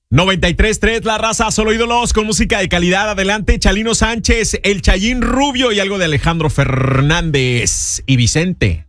93.3 La Raza, solo ídolos con música de calidad. Adelante, Chalino Sánchez, el Chayín Rubio y algo de Alejandro Fernández y Vicente.